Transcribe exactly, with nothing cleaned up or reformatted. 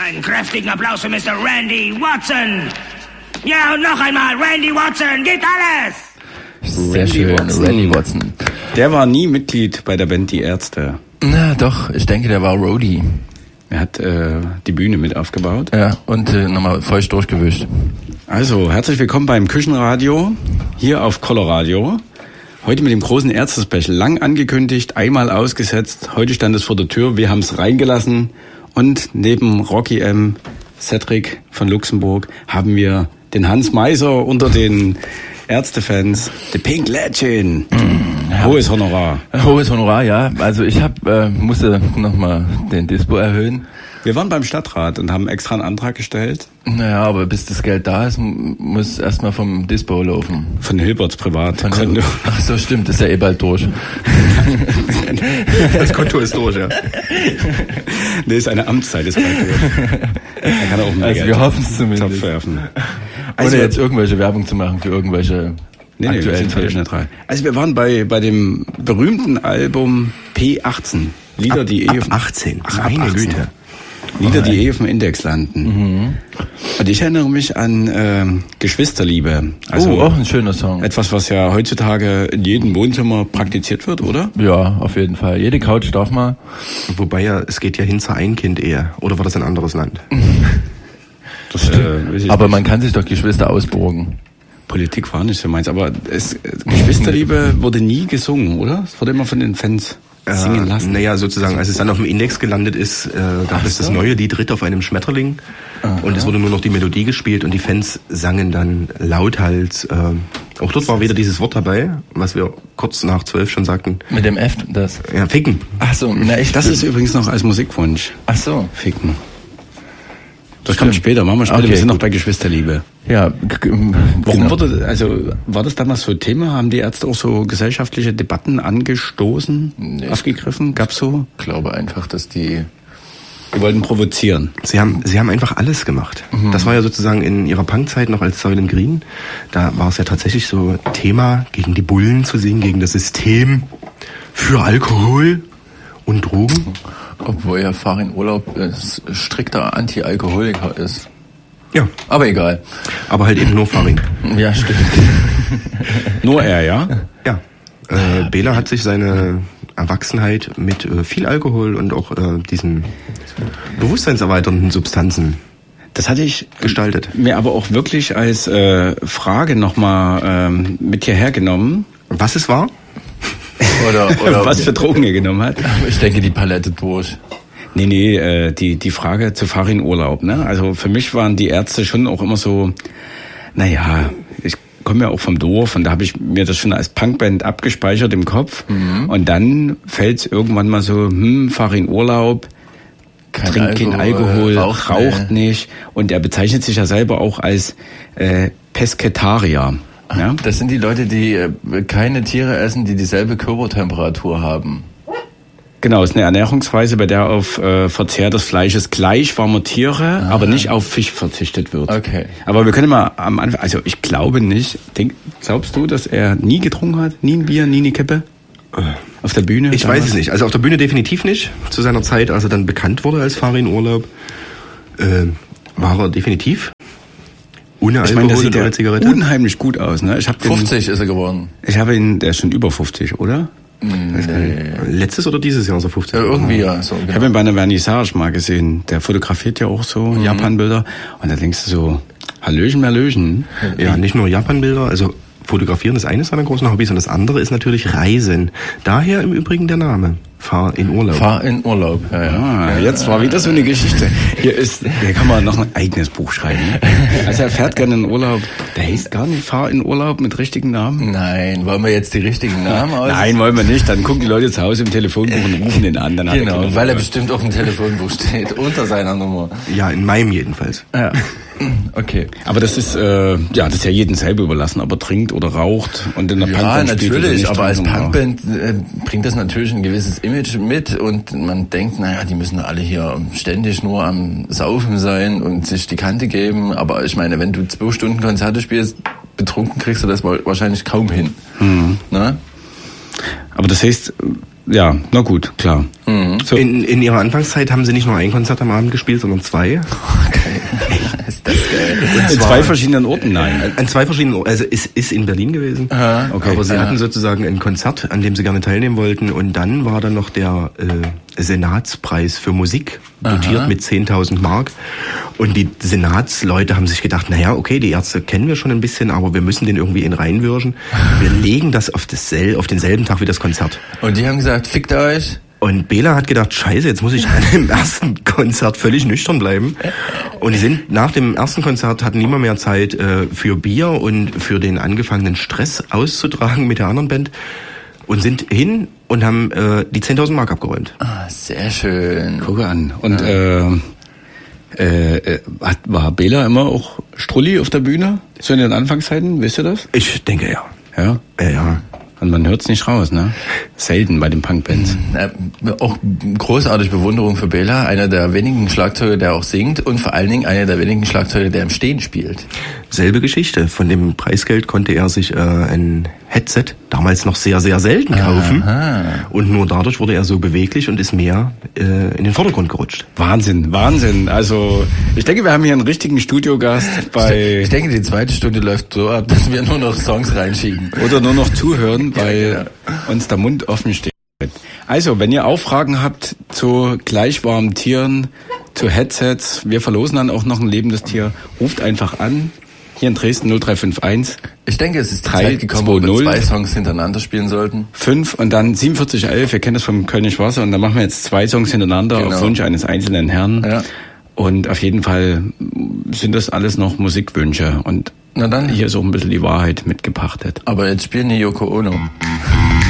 Einen kräftigen Applaus für Mister Randy Watson. Ja, und noch einmal, Randy Watson, gibt alles! Sehr Randy schön, Watson. Randy Watson. Der war nie Mitglied bei der Band Die Ärzte. Na doch, ich denke, der war Roadie. Er hat äh, die Bühne mit aufgebaut. Ja, und äh, nochmal feucht durchgewischt. Also, herzlich willkommen beim Küchenradio, hier auf Coloradio. Heute mit dem großen Ärzte-Special, lang angekündigt, einmal ausgesetzt. Heute stand es vor der Tür, wir haben es reingelassen. Und neben Rocky M., Cedric von Luxemburg, haben wir den Hans Meiser unter den Ärztefans, The Pink Legend. Mm, ja. Hohes Honorar. Hohes Honorar, ja. Also ich hab, äh, musste nochmal den Dispo erhöhen. Wir waren beim Stadtrat und haben extra einen Antrag gestellt. Naja, aber bis das Geld da ist, muss erstmal vom Dispo laufen. Von Hilberts Privatkonto. Ach so, stimmt, ist ja eh bald durch. Das Konto ist durch, ja. Nee, ist eine Amtszeit, ist bald durch. Da kann er auch mehr also Geld wir hoffen es zumindest. Topf werfen. Also ohne jetzt irgendwelche Werbung zu machen für irgendwelche nee, aktuellen nee, wir neutral. Also wir waren bei bei dem berühmten Album P achtzehn. Lieder, ab, die ab eh auf, achtzehn. Ach, meine Güte. Lieder, die eh auf dem Index landen. Mhm. Und ich erinnere mich an äh, Geschwisterliebe. Also oh, auch ein schöner Song. Etwas, was ja heutzutage in jedem Wohnzimmer praktiziert wird, oder? Ja, auf jeden Fall. Jede Couch darf mal. Wobei ja, es geht ja hin zur Ein-Kind-Ehe. Oder war das ein anderes Land? Das, äh, aber man kann sich doch Geschwister ausborgen. Politik war nicht so meins, aber es, Geschwisterliebe wurde nie gesungen, oder? Es wurde immer von den Fans singen lassen. Äh, naja, sozusagen, als es dann auf dem Index gelandet ist, äh, gab Ach es das so? neue Lied Ritt auf einem Schmetterling. Aha. Und es wurde nur noch die Melodie gespielt und die Fans sangen dann lauthals. Äh, auch dort war wieder dieses Wort dabei, was wir kurz nach zwölf schon sagten. Mit dem F, das? Ja, ficken. Ach so, na echt? Das ist übrigens noch als Musikwunsch. Ach so. Ficken. Das kommt später, machen wir später, okay, wir sind gut. noch bei Geschwisterliebe. Ja. Warum wurde, also, war das damals so Thema? Haben die Ärzte auch so gesellschaftliche Debatten angestoßen, nee, aufgegriffen? Gab's so? Ich glaube einfach, dass die... Die wollten provozieren. Sie haben, sie haben einfach alles gemacht. Mhm. Das war ja sozusagen in ihrer Punkzeit noch als Soylent Green. Da war es ja tatsächlich so Thema, gegen die Bullen zu singen, gegen das System, für Alkohol und Drogen. Obwohl ja Farin Urlaub äh, strikter Anti-Alkoholiker ist. Ja. Aber egal. Aber halt eben nur Farin. Ja, stimmt. Nur er, ja? Ja. Äh, Bela hat sich seine Erwachsenheit mit äh, viel Alkohol und auch äh, diesen bewusstseinserweiternden Substanzen das hatte ich gestaltet. Mir aber auch wirklich als äh, Frage nochmal ähm, mit hierher genommen. Was es war? Oder, oder was für Drogen er genommen hat. Ich denke, die Palette durch. Nee, nee, äh, die, die Frage zu Farin Urlaub, ne? Also für mich waren die Ärzte schon auch immer so, naja, ich komme ja auch vom Dorf und da habe ich mir das schon als Punkband abgespeichert im Kopf. Mhm. Und dann fällt irgendwann mal so, hm, Farin Urlaub, kein trinkt kein Alkohol, raucht, raucht nicht. Und er bezeichnet sich ja selber auch als äh, Pesketarier. Ja? Das sind die Leute, die äh, keine Tiere essen, die dieselbe Körpertemperatur haben. Genau, es ist eine Ernährungsweise, bei der auf äh, Verzehr des Fleisches gleich warmer Tiere, Aha. aber nicht auf Fisch verzichtet wird. Okay. Aber wir können mal am Anfang, also ich glaube nicht, denk, glaubst du, dass er nie getrunken hat? Nie ein Bier, nie eine Kippe? Auf der Bühne? Ich damals? weiß es nicht. Also auf der Bühne definitiv nicht. Zu seiner Zeit, als er dann bekannt wurde als Farin Urlaub, äh, war er definitiv ohne Alkohol, ich meine, das sieht oder ja Zigarette. Unheimlich gut aus, ne? Ich hab fünfzig den, ist er geworden. Ich habe ihn, der ist schon über fünfzig, oder? Nee. Letztes oder dieses Jahr so fünfzig? Ja, irgendwie ja. So, genau. Ich habe ihn bei einer Vernissage mal gesehen. Der fotografiert ja auch so mhm. Japan-Bilder. Und da denkst du so, Hallöchen, Merlöchen. Ja, nicht nur Japan-Bilder, also Fotografieren ist eines seiner großen Hobbys und das andere ist natürlich Reisen. Daher im Übrigen der Name. Fahr in Urlaub. Fahr in Urlaub, ja, ja. Ah, jetzt war wieder so eine Geschichte. Hier ist, hier kann man noch ein eigenes Buch schreiben. Also er fährt gerne in Urlaub. Der heißt gar nicht Fahr in Urlaub mit richtigen Namen? Nein, wollen wir jetzt die richtigen Namen aus? Nein, wollen wir nicht. Dann gucken die Leute zu Hause im Telefonbuch und rufen den an. Dann genau, er weil er bestimmt auf dem Telefonbuch steht, unter seiner Nummer. Ja, in meinem jedenfalls. Ja. Okay. Aber das ist äh, ja das ist ja jedem selber überlassen, ob er trinkt oder raucht und in der ja, Punkband natürlich, spielt oder nicht. Aber als Punkband äh, bringt das natürlich ein gewisses Image mit und man denkt, naja, die müssen alle hier ständig nur am Saufen sein und sich die Kante geben. Aber ich meine, wenn du zwei Stunden Konzerte spielst, betrunken kriegst du das wahrscheinlich kaum hin. Mhm. Na? Aber das heißt, Ja, na gut, klar. Mhm. So. In, in ihrer Anfangszeit haben sie nicht nur ein Konzert am Abend gespielt, sondern zwei. Okay. Ist das geil. In zwei verschiedenen Orten, nein. An, an zwei verschiedenen Orten. Also es ist in Berlin gewesen. Aha, okay. Aber sie Aha. hatten sozusagen ein Konzert, an dem sie gerne teilnehmen wollten. Und dann war dann noch der äh, Senatspreis für Musik, dotiert Aha. mit zehntausend Mark. Und die Senatsleute haben sich gedacht, naja, okay, die Ärzte kennen wir schon ein bisschen, aber wir müssen den irgendwie in reinwirschen. Wir legen das auf, das sel- auf denselben Tag wie das Konzert. Und die haben gesagt, fickt euch. Und Bela hat gedacht, scheiße, jetzt muss ich an dem ersten Konzert völlig nüchtern bleiben. Und die sind nach dem ersten Konzert, hatten immer mehr Zeit äh, für Bier und für den angefangenen Stress auszutragen mit der anderen Band. Und sind hin und haben äh, die zehntausend Mark abgeräumt. Ah, sehr schön. Gucke an. Und ja. äh, äh, hat, war Bela immer auch Strulli auf der Bühne? So in den Anfangszeiten, wisst ihr das? Ich denke ja. Ja? Ja, ja. Und man hört's nicht raus, ne? Selten bei den Punkbands. Ja, auch großartig Bewunderung für Bela, einer der wenigen Schlagzeuger, der auch singt und vor allen Dingen einer der wenigen Schlagzeuger, der im Stehen spielt. Selbe Geschichte. Von dem Preisgeld konnte er sich äh, ein Headset, damals noch sehr, sehr selten, kaufen. Aha. Und nur dadurch wurde er so beweglich und ist mehr äh, in den Vordergrund gerutscht. Wahnsinn, Wahnsinn. Also ich denke, wir haben hier einen richtigen Studiogast bei... Ich denke, die zweite Stunde läuft so ab, dass wir nur noch Songs reinschieben. Oder nur noch zuhören, weil ja, genau. uns der Mund offen steht. Also, wenn ihr auch Fragen habt zu gleichwarmen Tieren, zu Headsets, wir verlosen dann auch noch ein lebendes Tier, ruft einfach an. Hier in Dresden null drei fünf eins. Ich denke, es ist die Zeit gekommen, wo wir zwei Songs hintereinander spielen sollten. Fünf und dann siebenundvierzig elf, wir kennen das vom Kölnisch Wasser, und dann machen wir jetzt zwei Songs hintereinander genau. auf Wunsch eines einzelnen Herrn. Ja. Und auf jeden Fall sind das alles noch Musikwünsche. Und na dann, hier ist auch ein bisschen die Wahrheit mitgepachtet. Aber jetzt spielen die Yoko Ono.